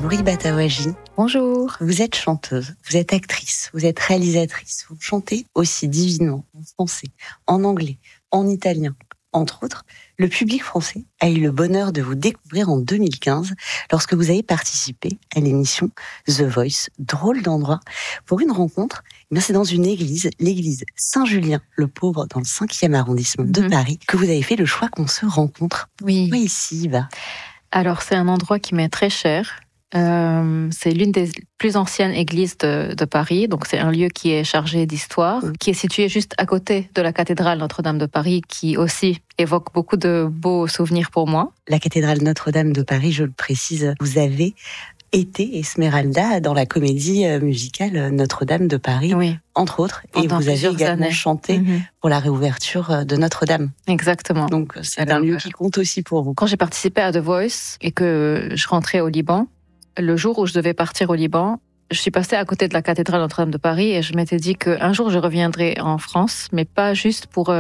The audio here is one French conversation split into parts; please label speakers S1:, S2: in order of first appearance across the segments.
S1: Bonjour Iba Tawaji.
S2: Bonjour.
S1: Vous êtes chanteuse, vous êtes actrice, vous êtes réalisatrice. Vous chantez aussi divinement en français, en anglais, en italien. Entre autres, le public français a eu le bonheur de vous découvrir en 2015 lorsque vous avez participé à l'émission The Voice. Drôle d'endroit pour une rencontre. C'est dans une église, l'église Saint-Julien-le-Pauvre, dans le 5e arrondissement de Paris, que vous avez fait le choix qu'on se rencontre.
S2: Oui.
S1: Pourquoi ici, Iba ?
S2: Alors, c'est un endroit qui m'est très cher. C'est l'une des plus anciennes églises de Paris. Donc, c'est un lieu qui est chargé d'histoire, qui est situé juste à côté de la cathédrale Notre-Dame de Paris, qui aussi évoque beaucoup de beaux souvenirs pour moi.
S1: La cathédrale Notre-Dame de Paris, je le précise, vous avez été Esmeralda dans la comédie musicale Notre-Dame de Paris,
S2: oui,
S1: entre autres. Et vous avez également chanté pour la réouverture de Notre-Dame.
S2: Exactement.
S1: Donc, c'est un lieu qui compte aussi pour vous.
S2: Quand j'ai participé à The Voice et que je rentrais au Liban, le jour où je devais partir au Liban, je suis passée à côté de la cathédrale Notre-Dame de Paris et je m'étais dit qu'un jour je reviendrai en France, mais pas juste pour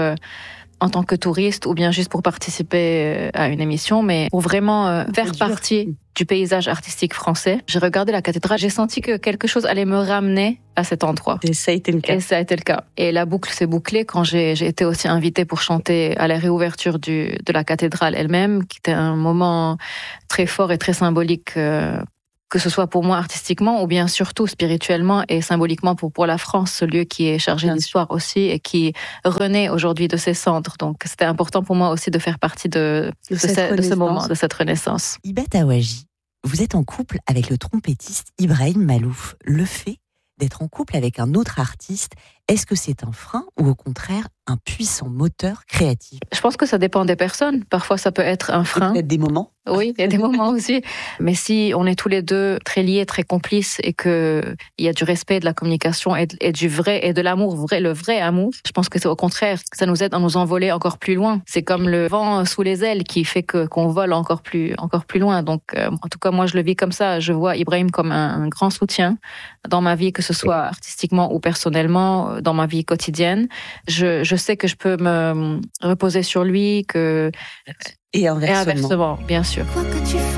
S2: en tant que touriste ou bien juste pour participer à une émission, mais pour vraiment faire partie du paysage artistique français. J'ai regardé la cathédrale, j'ai senti que quelque chose allait me ramener à cet endroit.
S1: Et ça a été le cas.
S2: Et ça a été le cas. Et la boucle s'est bouclée quand j'ai été aussi invitée pour chanter à la réouverture de la cathédrale elle-même, qui était un moment très fort et très symbolique, que ce soit pour moi artistiquement ou bien surtout spirituellement et symboliquement pour la France, ce lieu qui est chargé d'histoire aussi et qui renaît aujourd'hui de ses cendres. Donc c'était important pour moi aussi de faire partie de ce moment, de cette renaissance.
S1: Iba Tawaji, vous êtes en couple avec le trompettiste Ibrahim Malouf. Le fait d'être en couple avec un autre artiste, est-ce que c'est un frein ou au contraire un puissant moteur créatif ?
S2: Je pense que ça dépend des personnes. Parfois ça peut être un frein.
S1: Peut-être des moments.
S2: Oui, il y a des moments aussi. Mais si on est tous les deux très liés, très complices et qu'il y a du respect, de la communication et du vrai et de l'amour, le vrai amour, je pense que c'est au contraire, ça nous aide à nous envoler encore plus loin. C'est comme le vent sous les ailes qui fait qu'on vole encore plus loin. Donc, en tout cas, moi, je le vis comme ça. Je vois Ibrahim comme un grand soutien dans ma vie, que ce soit artistiquement ou personnellement, dans ma vie quotidienne. Je sais que je peux me reposer sur lui, et inversement, bien sûr. Quoi que tu fasses.